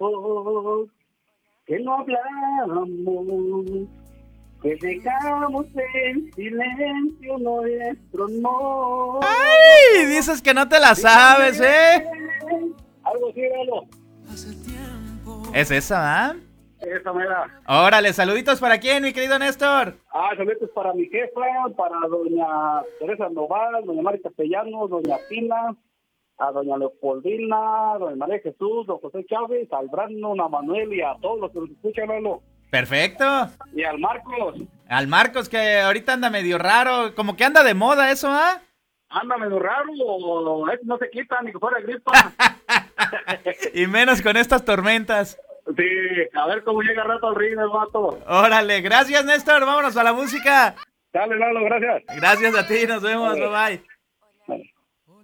que no hablamos, que dejamos en silencio nuestro amor. ¡Ay! Dices que no te la sabes, ¿eh? Algo así, algo. Es esa, ¿ah? Esa mera. Órale, saluditos para quién, mi querido Néstor. Saludos para mi jefa, para doña Teresa Noval, doña Mari Castellanos, doña Pina, a doña Leopoldina, doña María Jesús, don José Chávez, al Brandon, a Manuel y a todos los que nos escuchan, Lalo. Perfecto. Y al Marcos. Al Marcos, que ahorita anda medio raro, como que anda de moda eso, ¿ah? Anda medio raro, no se quita ni que fuera gripa. Y menos con estas tormentas. Sí, a ver cómo llega rato al ring el vato. Órale, gracias Néstor, vámonos a la música. Dale, Lalo, gracias. Gracias a ti, nos vemos, bye bye.